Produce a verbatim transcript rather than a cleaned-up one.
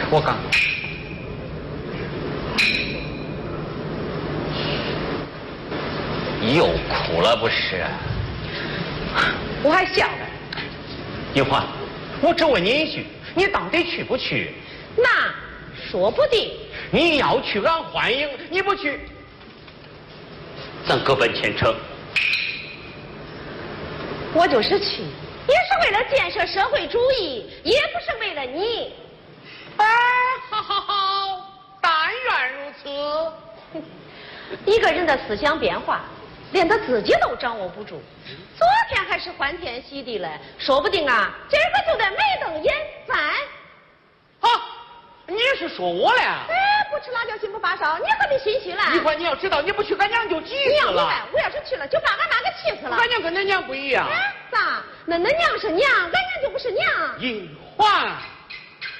我刚又哭了不是？ 我还笑了。 玉环，我只问你一句，你到底去不去？ 那说不定。 你要去，俺欢迎；你不去，咱各奔前程。 我就是去，也是为了建设社会主义，也不是为了你。 哎，好好好，但愿如此。 一个人的思想变化，连他自己都掌握不住。昨天还是欢天喜地嘞，说不定啊，今儿个就得眉瞪眼翻。 啊，你是说我嘞？ 哎，不吃辣椒心不发烧，你何必心虚嘞？ 玉环，你要知道，你不去，俺娘就急死了。 我要是去了，就把俺妈给气死了。 俺娘跟恁娘不一样。 哎，咋？那恁娘是娘，俺娘就不是娘。 玉环。